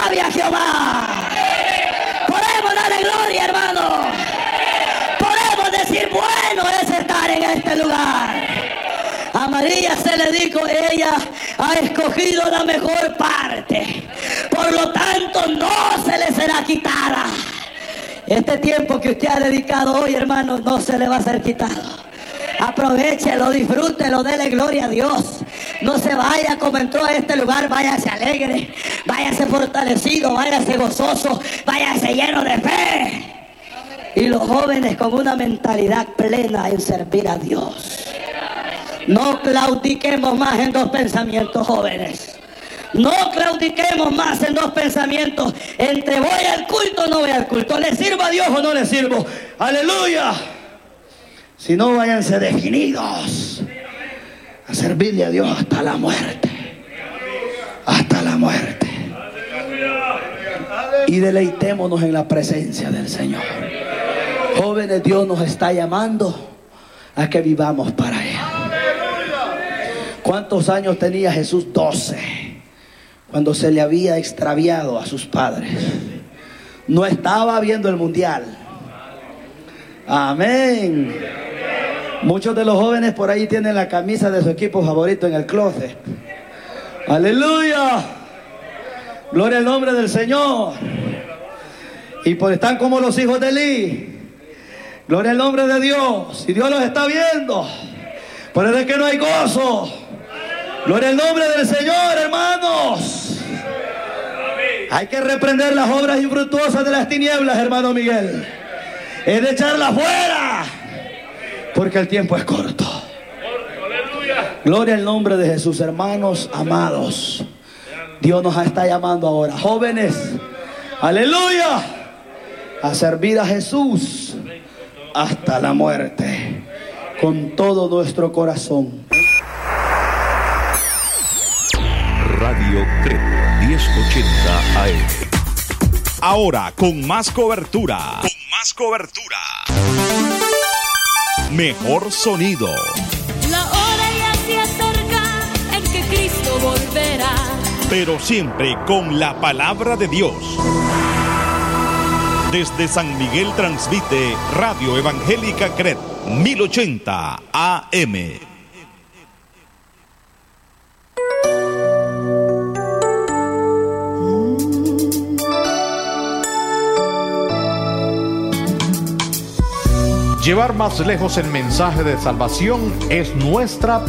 alabe a Jehová. Podemos darle gloria, hermano. Podemos decir, bueno es estar en este lugar. A María se le dijo, ella ha escogido la mejor parte, por lo tanto no se le será quitada. Este tiempo que usted ha dedicado hoy, hermano, no se le va a ser quitado. Aprovechelo, disfrútelo, dele gloria a Dios. No se vaya como entró a este lugar, váyase alegre, váyase fortalecido, váyase gozoso, váyase lleno de fe. Y los jóvenes con una mentalidad plena en servir a Dios. No claudiquemos más en dos pensamientos, jóvenes. No claudiquemos más en dos pensamientos entre voy al culto o no voy al culto, le sirvo a Dios o no le sirvo. ¡Aleluya! Si no, váyanse definidos a servirle a Dios hasta la muerte. Hasta la muerte. Y deleitémonos en la presencia del Señor. Jóvenes, Dios nos está llamando a que vivamos para Él. ¿Cuántos años tenía Jesús? 12. Cuando se le había extraviado a sus padres. No estaba viendo el mundial. Amén. Muchos de los jóvenes por ahí tienen la camisa de su equipo favorito en el closet. Aleluya. Gloria al nombre del Señor. Y pues están como los hijos de Eli. Gloria al nombre de Dios. Y Dios los está viendo. Por eso es que no hay gozo. Gloria al nombre del Señor, hermanos. Hay que reprender las obras infructuosas de las tinieblas, hermano Miguel. Es de echarlas fuera, porque el tiempo es corto. Gloria al nombre de Jesús, hermanos amados. Dios nos está llamando ahora, jóvenes, aleluya, a servir a Jesús hasta la muerte, con todo nuestro corazón. Radio CRED 1080 AM. Ahora con más cobertura. Mejor sonido. La hora ya se acerca en que Cristo volverá. Pero siempre con la palabra de Dios. Desde San Miguel transmite Radio Evangélica CRED 1080 AM. Llevar más lejos el mensaje de salvación es nuestra